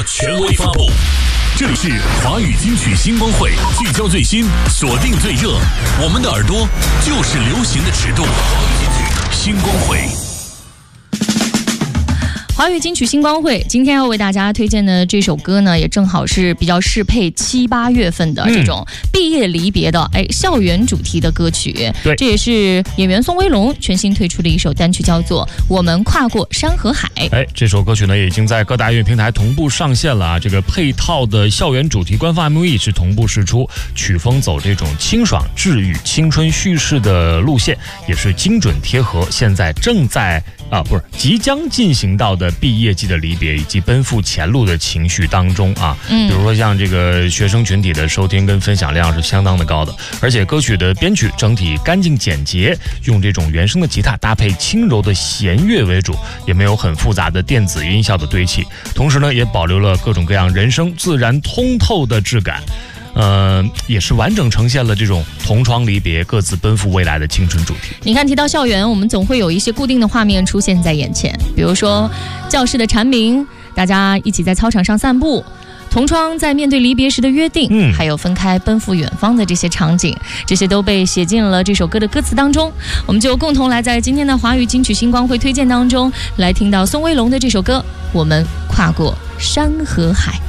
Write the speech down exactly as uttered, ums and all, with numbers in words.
权威发布。这里是华语金曲星光会，聚焦最新，锁定最热，我们的耳朵就是流行的尺度。星光会。 华语金曲星光会今天要为大家推荐的这首歌呢，也正好是比较适配七八月份的这种毕业离别的、嗯、哎校园主题的歌曲。 对， 这也是演员宋威龙全新推出的一首单曲，叫做《我们跨过山和海》。 哎，这首歌曲呢也已经在各大音乐平台同步上线了啊。这个配套的校园主题官方 M V 是同步释出，曲风走这种清爽、治愈、青春叙事的路线，也是精准贴合现在正在啊不是即将进行到的毕业季的离别以及奔赴前路的情绪当中啊， 嗯， 比如说像这个学生群体的收听跟分享量是相当的高的，而且歌曲的编曲整体干净简洁，用这种原声的吉他搭配轻柔的弦乐为主，也没有很复杂的电子音效的堆砌，同时呢也保留了各种各样人声自然通透的质感。呃，也是完整呈现了这种同窗离别、各自奔赴未来的青春主题。 你看，提到校园，我们总会有一些固定的画面出现在眼前，比如说教室的蝉鸣，大家一起在操场上散步，同窗在面对离别时的约定，嗯，还有分开奔赴远方的这些场景，这些都被写进了这首歌的歌词当中。我们就共同来在今天的华语金曲星光会推荐当中，来听到宋威龙的这首歌《我们跨过山和海》。